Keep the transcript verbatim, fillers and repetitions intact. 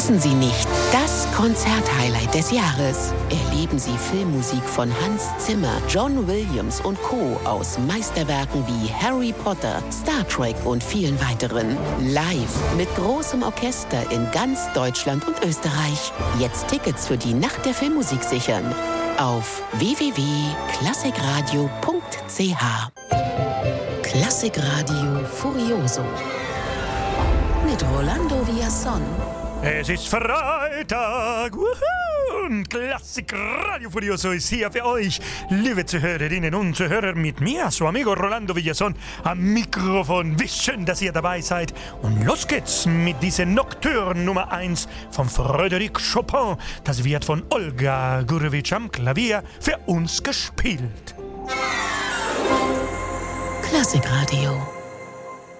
Verpassen Sie nicht das Konzerthighlight des Jahres. Erleben Sie Filmmusik von Hans Zimmer, John Williams und Co. aus Meisterwerken wie Harry Potter, Star Trek und vielen weiteren. Live mit großem Orchester in ganz Deutschland und Österreich. Jetzt Tickets für die Nacht der Filmmusik sichern. Auf w w w punkt klassikradio punkt c h. Klassikradio Furioso mit Rolando Villazón. Es ist Freitag, wuhu, und Klassikradio Furioso ist hier für euch, liebe Zuhörerinnen und Zuhörer, mit mir, su amigo Rolando Villazón, am Mikrofon. Wie schön, dass ihr dabei seid. Und los geht's mit dieser Nocturne Nummer eins von Frédéric Chopin. Das wird von Olga Gurevich am Klavier für uns gespielt. Klassikradio.